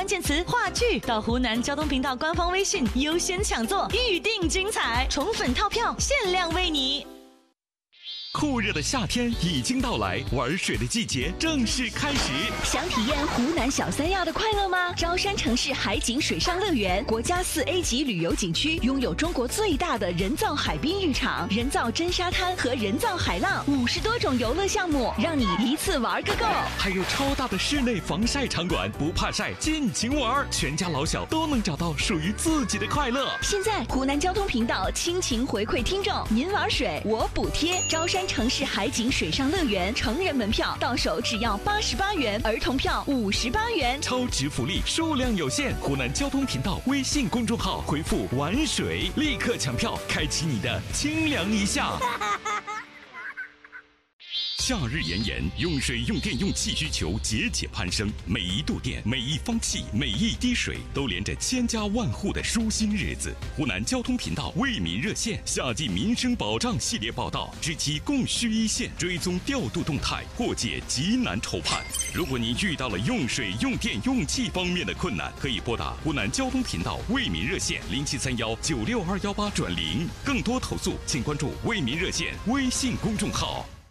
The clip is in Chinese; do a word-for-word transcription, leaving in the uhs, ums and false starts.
关键词话剧到湖南交通频道官方微信优先抢座，预定精彩，宠粉套票限量为你。 酷热的夏天已经到来，玩水的季节正式开始。 想体验湖南小三亚的快乐吗？招山城市海景水上乐园，国家四 A 级旅游景区，拥有中国最大的人造海滨浴场、人造真沙滩和人造海浪，五十多种游乐项目，让你一次玩个够。 还有超大的室内防晒场馆，不怕晒，尽情玩，全家老小都能找到属于自己的快乐。 现在湖南交通频道倾情回馈听众，您玩水我补贴。招山城市海景水上乐园成人门票到手只要八十八元，儿童票五十八元， 超值福利数量有限。湖南交通频道微信公众号回复玩水，立刻抢票，开启你的清凉一夏。夏日炎炎，用水、用电、用气需求节节攀升，每一度电、每一方气、每一滴水，都连着千家万户的舒心日子。湖南交通频道为民热线夏季民生保障系列报道，知其供需一线，追踪调度动态，破解急难愁盼。如果你遇到了用水、用电、用气方面的困难，可以拨打湖南交通频道为民热线零七三幺九六二幺八转零。更多投诉，请关注为民热线微信公众号。